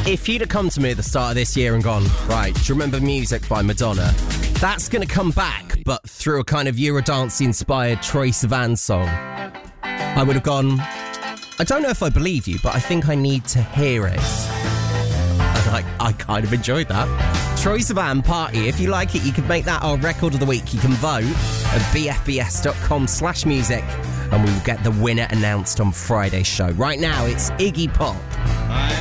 If you'd have come to me at the start of this year and gone, right, do you remember Music by Madonna? That's going to come back, but through a kind of Eurodance-inspired Troye Sivan song. I would have gone, I don't know if I believe you, but I think I need to hear it. And I kind of enjoyed that. Troye Sivan, Party. If you like it, you can make that our record of the week. You can vote at bfbs.com/music and we will get the winner announced on Friday's show. Right now, it's Iggy Pop.